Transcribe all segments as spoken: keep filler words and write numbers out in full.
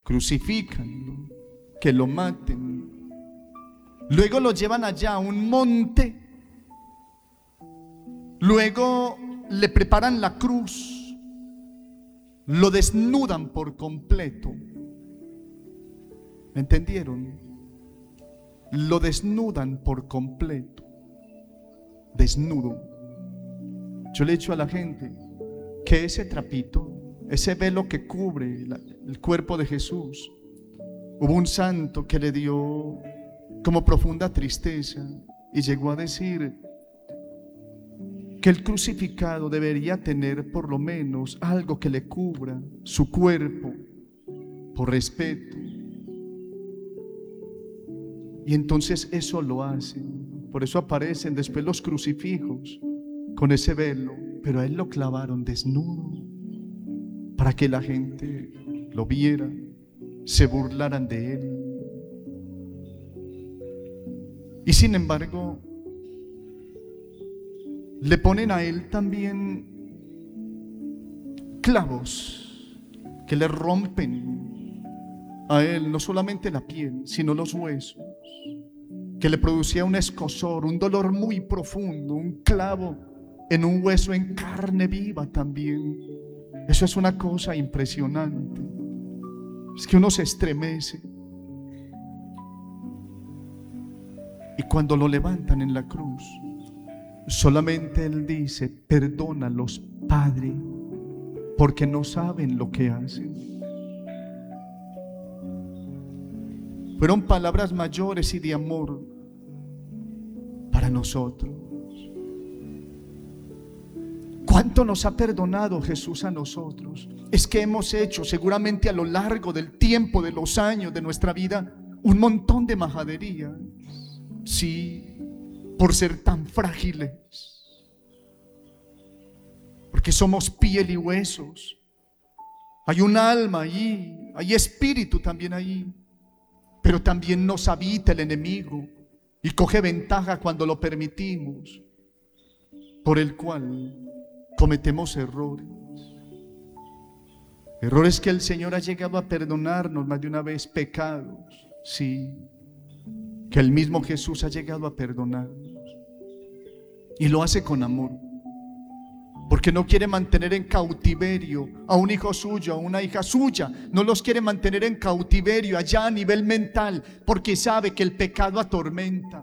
crucifícanlo, que lo maten. Luego lo llevan allá a un monte. Luego le preparan la cruz, lo desnudan por completo. ¿Me entendieron? Lo desnudan por completo, desnudo. Yo le he dicho a la gente que ese trapito, ese velo que cubre la, el cuerpo de Jesús, hubo un santo que le dio como profunda tristeza y llegó a decir que el crucificado debería tener por lo menos algo que le cubra su cuerpo por respeto. Y entonces eso lo hacen. Por eso aparecen después los crucifijos con ese velo, pero a él lo clavaron desnudo para que la gente lo viera, se burlaran de él. Y sin embargo, le ponen a él también clavos que le rompen a él no solamente la piel, sino los huesos, que le producía un escozor, un dolor muy profundo, un clavo en un hueso, en carne viva también. Eso es una cosa impresionante. Es que uno se estremece. Y cuando lo levantan en la cruz, solamente él dice: perdónalos, Padre, porque no saben lo que hacen. Fueron palabras mayores y de amor para nosotros. ¿Cuánto nos ha perdonado Jesús a nosotros? Es que hemos hecho seguramente a lo largo del tiempo, de los años de nuestra vida, un montón de majaderías. Sí, por ser tan frágiles, porque somos piel y huesos. Hay un alma allí, hay espíritu también allí, pero también nos habita el enemigo y coge ventaja cuando lo permitimos, por el cual cometemos errores. Errores que el Señor ha llegado a perdonarnos más de una vez, pecados, sí, que el mismo Jesús ha llegado a perdonarnos. Y lo hace con amor, porque no quiere mantener en cautiverio a un hijo suyo, a una hija suya. No los quiere mantener en cautiverio allá a nivel mental, porque sabe que el pecado atormenta.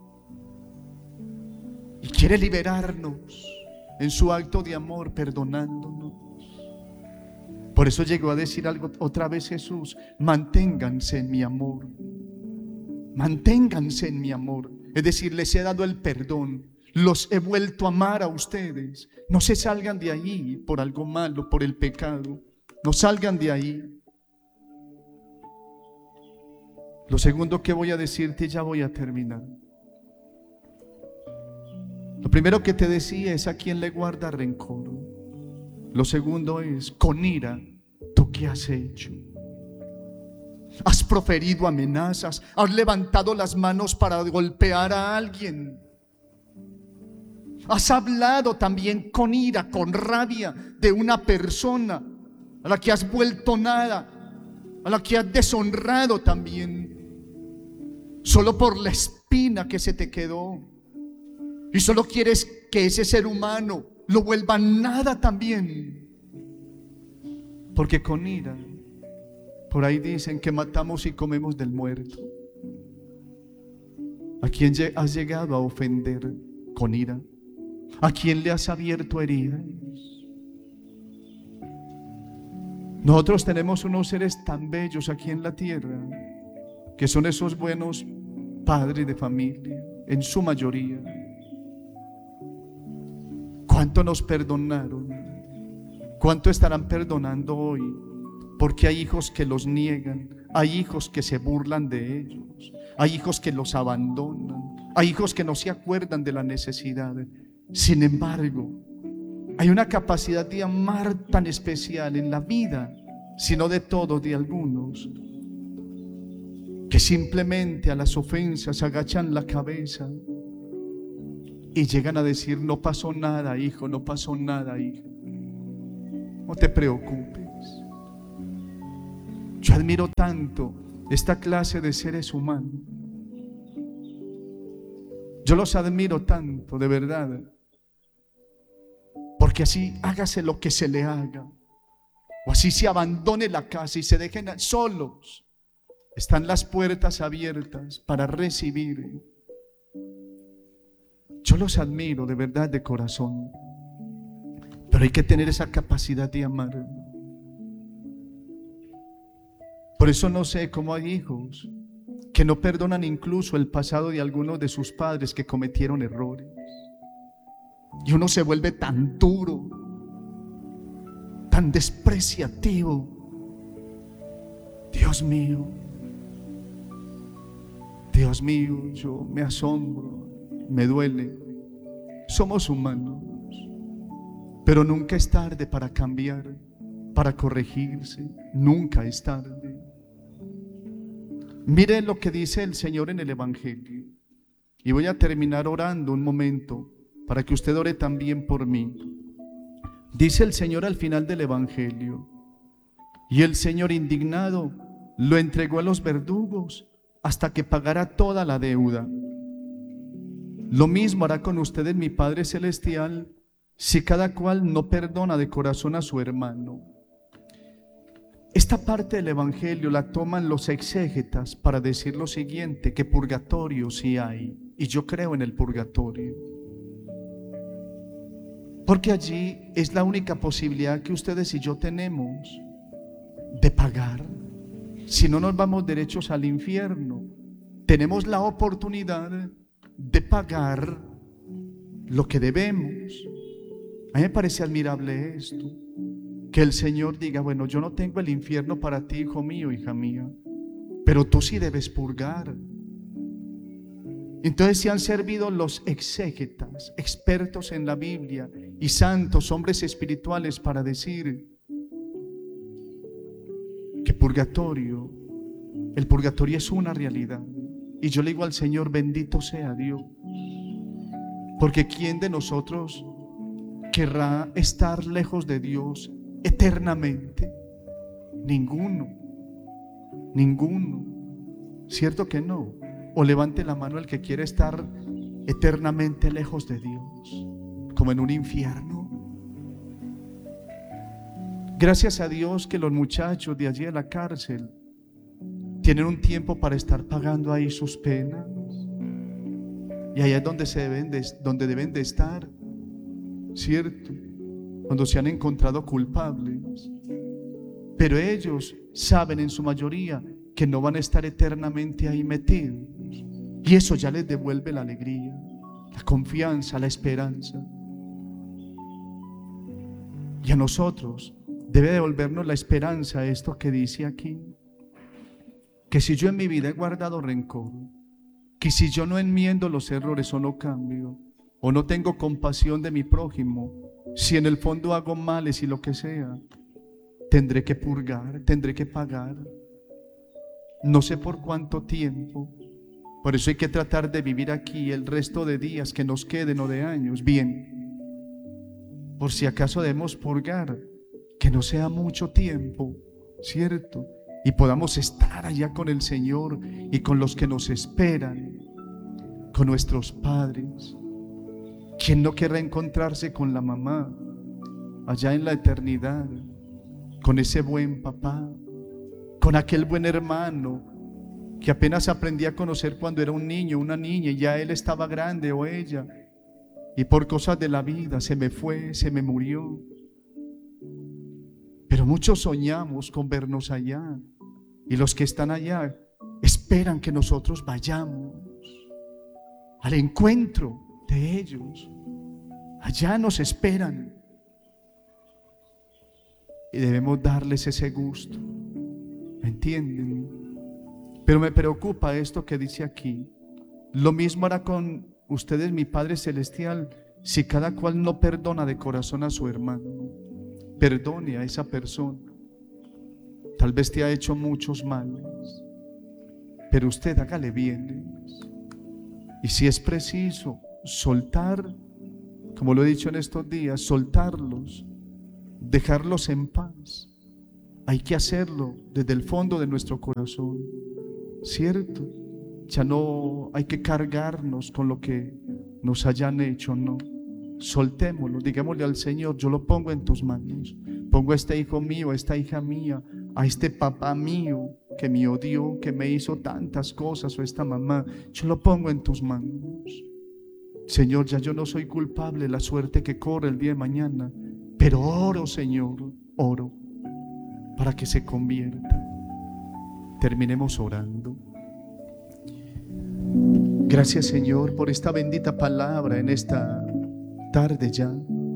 Y quiere liberarnos en su acto de amor, perdonándonos. Por eso llegó a decir algo otra vez Jesús: manténganse en mi amor. Manténganse en mi amor. Es decir, les he dado el perdón, los he vuelto a amar a ustedes. No se salgan de ahí por algo malo, por el pecado. No salgan de ahí. Lo segundo que voy a decirte, ya voy a terminar. Lo primero que te decía es: a quien le guarda rencor. Lo segundo es: con ira, ¿tú qué has hecho? Has proferido amenazas, has levantado las manos para golpear a alguien. Has hablado también con ira, con rabia de una persona a la que has vuelto nada, a la que has deshonrado también, solo por la espina que se te quedó. Y solo quieres que ese ser humano lo vuelva nada también, porque con ira, por ahí dicen que matamos y comemos del muerto. ¿A quién has llegado a ofender con ira? ¿A quién le has abierto heridas? Nosotros tenemos unos seres tan bellos aquí en la tierra, que son esos buenos padres de familia, en su mayoría. ¿Cuánto nos perdonaron? ¿Cuánto estarán perdonando hoy? Porque hay hijos que los niegan, hay hijos que se burlan de ellos, hay hijos que los abandonan, hay hijos que no se acuerdan de la necesidad. Sin embargo, hay una capacidad de amar tan especial en la vida, sino de todos, de algunos, que simplemente a las ofensas agachan la cabeza y llegan a decir: no pasó nada, hijo, no pasó nada, hija, no te preocupes. Yo Yo admiro tanto esta clase de seres humanos. Yo los admiro tanto, de verdad. Porque así hágase lo que se le haga, o así se abandone la casa y se dejen solos, están las puertas abiertas para recibir. Yo los admiro de verdad, de corazón. Pero hay que tener esa capacidad de amar. Por eso no sé cómo hay hijos que no perdonan incluso el pasado de algunos de sus padres que cometieron errores. Y uno se vuelve tan duro, tan despreciativo. Dios mío, Dios mío, yo me asombro, me duele. Somos humanos, pero nunca es tarde para cambiar, para corregirse. Nunca es tarde. Mire lo que dice el Señor en el Evangelio. Y voy a terminar orando un momento para que usted ore también por mí. Dice el Señor al final del Evangelio: y el Señor, indignado, lo entregó a los verdugos hasta que pagara toda la deuda. Lo mismo hará con ustedes mi Padre Celestial, si cada cual no perdona de corazón a su hermano. Esta parte del Evangelio la toman los exégetas para decir lo siguiente: que purgatorio sí hay, y yo creo en el purgatorio. Porque allí es la única posibilidad que ustedes y yo tenemos de pagar. Si no, nos vamos derechos al infierno. Tenemos la oportunidad de pagar lo que debemos. A mí me parece admirable esto, que el Señor diga: bueno, yo no tengo el infierno para ti, hijo mío, hija mía, pero tú sí debes purgar. Entonces se han servido los exégetas, expertos en la Biblia, y santos, hombres espirituales, para decir que purgatorio, el purgatorio es una realidad. Y yo le digo al Señor: bendito sea Dios, porque ¿quién de nosotros querrá estar lejos de Dios eternamente? Ninguno, ninguno. ¿Cierto que no? O levante la mano el que quiere estar eternamente lejos de Dios, como en un infierno. Gracias a Dios que los muchachos de allí de la cárcel tienen un tiempo para estar pagando ahí sus penas, y allá es donde, se deben de, donde deben de estar, ¿cierto? Cuando se han encontrado culpables. Pero ellos saben en su mayoría que no van a estar eternamente ahí metidos, y eso ya les devuelve la alegría, la confianza, la esperanza. Y a nosotros debe devolvernos la esperanza esto que dice aquí: que si yo en mi vida he guardado rencor, que si yo no enmiendo los errores o no cambio, o no tengo compasión de mi prójimo, si en el fondo hago males y lo que sea, tendré que purgar, tendré que pagar. No sé por cuánto tiempo. Por eso hay que tratar de vivir aquí el resto de días que nos queden, o de años, bien. Por si acaso debemos purgar, que no sea mucho tiempo, ¿cierto? Y podamos estar allá con el Señor y con los que nos esperan, con nuestros padres. ¿Quién no querrá encontrarse con la mamá allá en la eternidad? Con ese buen papá, con aquel buen hermano que apenas aprendí a conocer cuando era un niño, una niña, y ya él estaba grande o ella, y por cosas de la vida se me fue, se me murió. Pero muchos soñamos con vernos allá, y los que están allá esperan que nosotros vayamos al encuentro de ellos. Allá nos esperan, y debemos darles ese gusto. ¿Me entienden? Pero me preocupa esto que dice aquí: lo mismo hará con ustedes mi Padre Celestial, si cada cual no perdona de corazón a su hermano. Perdone a esa persona. Tal vez te ha hecho muchos males, pero usted hágale bienes. Y si es preciso soltar, como lo he dicho en estos días, soltarlos, dejarlos en paz. hay que hacerlo desde el fondo de nuestro corazón, ¿cierto? Ya no hay que cargarnos con lo que nos hayan hecho, no. Soltémoslo, digámosle al Señor: yo lo pongo en tus manos. Pongo a este hijo mío, a esta hija mía, a este papá mío que me odió, que me hizo tantas cosas, o esta mamá, yo lo pongo en tus manos. Señor, ya yo no soy culpable de la suerte que corre el día de mañana, pero oro, Señor, oro para que se convierta. Terminemos orando. Gracias, Señor, por esta bendita palabra en esta tarde ya.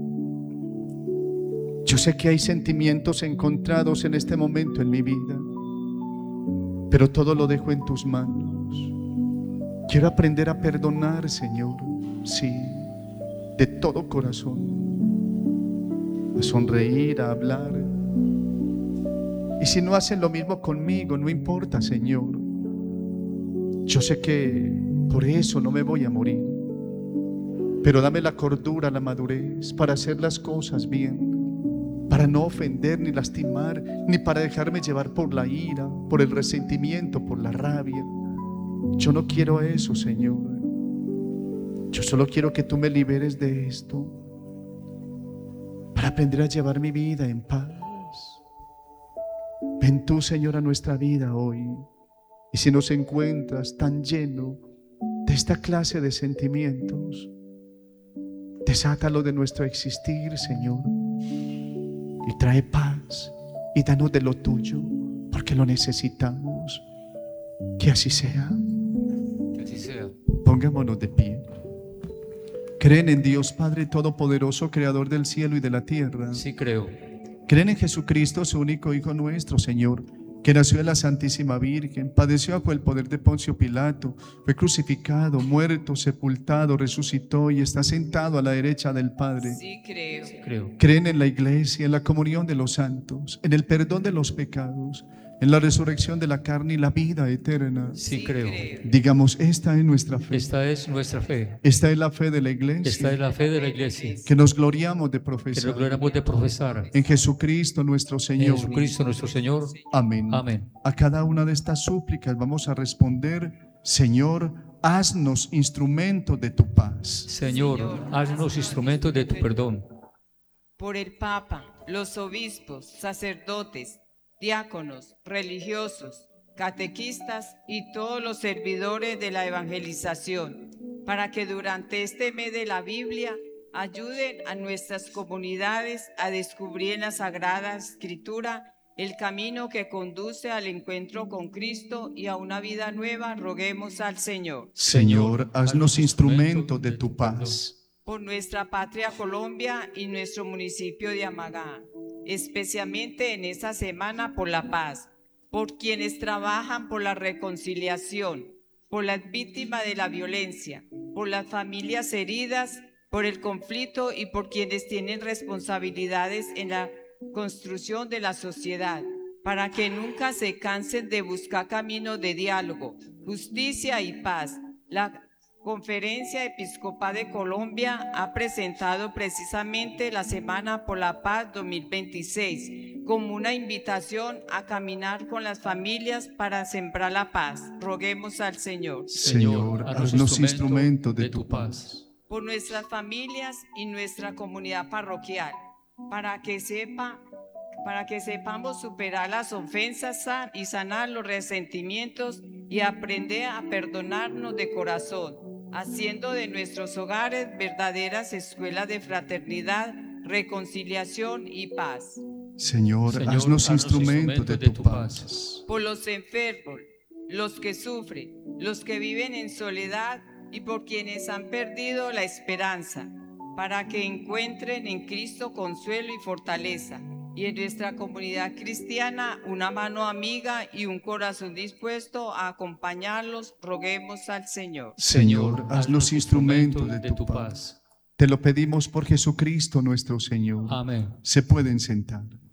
Yo sé que hay sentimientos encontrados en este momento en mi vida, pero todo lo dejo en tus manos. Quiero aprender a perdonar, Señor, sí, de todo corazón, a sonreír, a hablar. Y si no hacen lo mismo conmigo, no importa, Señor. Yo sé que por eso no me voy a morir, pero dame la cordura, la madurez para hacer las cosas bien, para no ofender ni lastimar, ni para dejarme llevar por la ira, por el resentimiento, por la rabia. Yo no quiero eso, Señor. Yo solo quiero que tú me liberes de esto, para aprender a llevar mi vida en paz. Ven tú, Señor, a nuestra vida hoy. Y si nos encuentras tan lleno de esta clase de sentimientos, desátalo de nuestro existir, Señor, y trae paz y danos de lo tuyo, porque lo necesitamos. Que así sea. Que así sea. Pongámonos de pie. ¿Creen en Dios Padre Todopoderoso, Creador del cielo y de la tierra? Sí creo. ¿Creen en Jesucristo, su único Hijo nuestro, Señor, que nació de la Santísima Virgen, padeció bajo el poder de Poncio Pilato, fue crucificado, muerto, sepultado, resucitó y está sentado a la derecha del Padre? Sí creo. Sí creo. ¿Creen en la Iglesia, en la comunión de los santos, en el perdón de los pecados, en la resurrección de la carne y la vida eterna? Sí Sí creo. creo. Digamos, esta es nuestra fe. Esta es nuestra fe. Esta es la fe de la Esta Iglesia, es la fe de la iglesia. que nos gloriamos de Que profesar nos gloriamos de profesar. en Jesucristo nuestro En Señor. Jesucristo nuestro Señor. Amén. Amén. A cada una de estas súplicas vamos a responder: Señor, haznos instrumentos de tu paz. Señor, haznos instrumentos de tu perdón. Por el Papa, los obispos, sacerdotes, diáconos, religiosos, catequistas y todos los servidores de la evangelización, para que durante este mes de la Biblia ayuden a nuestras comunidades a descubrir en la Sagrada Escritura el camino que conduce al encuentro con Cristo y a una vida nueva. Roguemos al Señor. Señor, haznos instrumentos de tu paz. Por nuestra patria Colombia y nuestro municipio de Amagá, especialmente en esta semana por la paz, por quienes trabajan por la reconciliación, por las víctimas de la violencia, por las familias heridas, por el conflicto y por quienes tienen responsabilidades en la construcción de la sociedad, para que nunca se cansen de buscar caminos de diálogo, justicia y paz. La Conferencia Episcopal de Colombia ha presentado precisamente la Semana por la Paz dos mil veintiséis como una invitación a caminar con las familias para sembrar la paz. Roguemos al Señor. Señor, haznos instrumentos de tu paz. Por nuestras familias y nuestra comunidad parroquial, para que sepa, para que sepamos superar las ofensas y sanar los resentimientos y aprender a perdonarnos de corazón, haciendo de nuestros hogares verdaderas escuelas de fraternidad, reconciliación y paz. Señor, Señor, haznos haznos instrumentos de tu paz. paz. Por los enfermos, los que sufren, los que viven en soledad y por quienes han perdido la esperanza, para que encuentren en Cristo consuelo y fortaleza, y en nuestra comunidad cristiana una mano amiga y un corazón dispuesto a acompañarlos. Roguemos al Señor. Señor, haznos instrumentos de tu paz. Te lo pedimos por Jesucristo nuestro Señor. Amén. Se pueden sentar.